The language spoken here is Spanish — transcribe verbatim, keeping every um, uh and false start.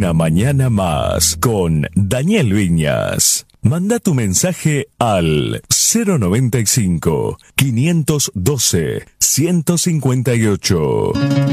Una mañana más con Daniel Viñas. Manda tu mensaje al cero noventa y cinco, quinientos doce, ciento cincuenta y ocho.